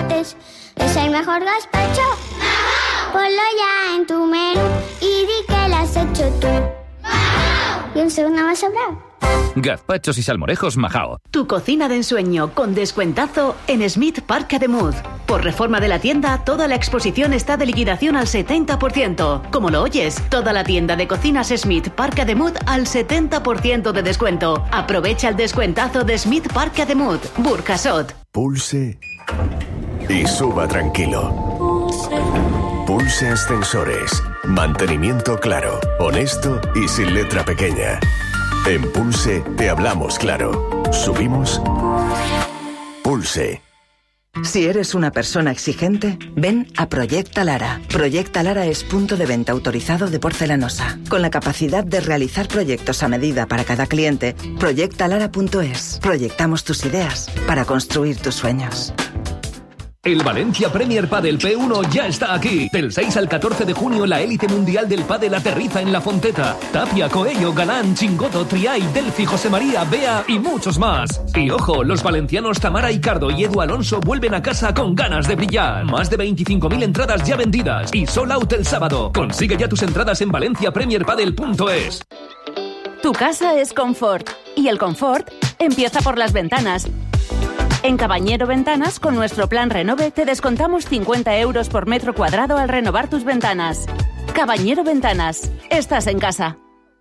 Es el mejor gazpacho. Ponlo ya en tu menú y di que lo has hecho tú. Y un segundo más sobrado. Gazpachos y salmorejos Majao. Tu cocina de ensueño con descuentazo en Smith Parc de Mud. Por reforma de la tienda, toda la exposición está de liquidación al 70%. Como lo oyes, toda la tienda de cocinas Smith Parc de Mud al 70% de descuento. Aprovecha el descuentazo de Smith Parc de Mud, Burjasot. Pulse y suba tranquilo. Pulse Ascensores. Mantenimiento claro, honesto y sin letra pequeña. En Pulse te hablamos claro. Subimos. Pulse. Si eres una persona exigente, ven a Proyecta Lara. Proyecta Lara es punto de venta autorizado de porcelanosa. Con la capacidad de realizar proyectos a medida para cada cliente, proyectalara.es. Proyectamos tus ideas para construir tus sueños. El Valencia Premier Padel P1 ya está aquí. Del 6 al 14 de junio, la élite mundial del pádel aterriza en La Fonteta. Tapia, Coello, Galán, Chingoto, Triay, Delphi, José María, Bea y muchos más. Y ojo, los valencianos Tamara Icardo y Edu Alonso vuelven a casa con ganas de brillar. Más de 25.000 entradas ya vendidas y sold out el sábado. Consigue ya tus entradas en valenciapremierpadel.es. Tu casa es confort y el confort empieza por las ventanas. En Cabañero Ventanas, con nuestro plan Renove, te descontamos 50 euros por metro cuadrado al renovar tus ventanas. Cabañero Ventanas, estás en casa.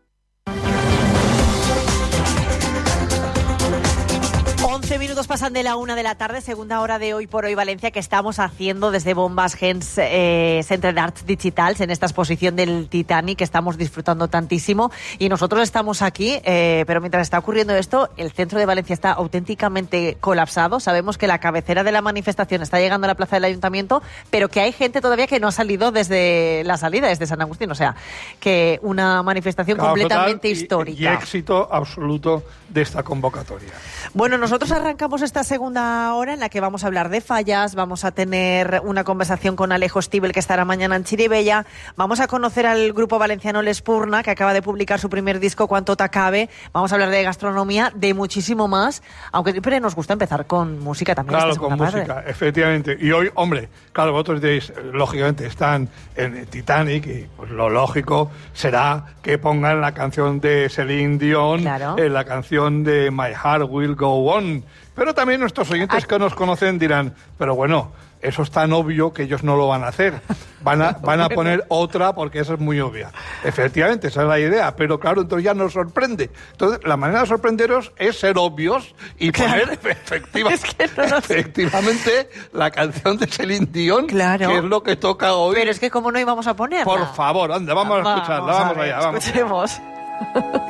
11 minutos pasan de la 1 de la tarde, segunda hora de Hoy por Hoy Valencia, que estamos haciendo desde Bombas Gens Centre Arts Digitals en esta exposición del Titanic, que estamos disfrutando tantísimo. Y nosotros estamos aquí, pero mientras está ocurriendo esto, el centro de Valencia está auténticamente colapsado. Sabemos que la cabecera de la manifestación está llegando a la plaza del Ayuntamiento, pero que hay gente todavía que no ha salido desde la salida, desde San Agustín. O sea, que una manifestación completamente histórica. Y éxito absoluto de esta convocatoria. Bueno, nosotros arrancamos esta segunda hora en la que vamos a hablar de fallas, vamos a tener una conversación con Alejo Stivel, que estará mañana en Chirivella, vamos a conocer al grupo valenciano L'Espurna, que acaba de publicar su primer disco, Cuánto t'acabe, vamos a hablar de gastronomía, de muchísimo más, aunque siempre nos gusta empezar con música también. Claro, con música, efectivamente. Y hoy, hombre, claro, vosotros diréis, lógicamente están en Titanic y pues lo lógico será que pongan la canción de Celine Dion, claro, la canción de My Heart Will Go On. Pero también nuestros oyentes que nos conocen dirán, pero bueno, eso es tan obvio que ellos no lo van a hacer. Van a poner otra porque esa es muy obvia. Efectivamente, esa es la idea, pero claro, entonces ya nos sorprende. Entonces, la manera de sorprenderos es ser obvios y poner efectivamente la canción de Celine Dion, claro, que es lo que toca hoy. Pero es que ¿cómo no íbamos a ponerla? Por favor, anda, vamos a escucharla, vamos allá. Escuchemos.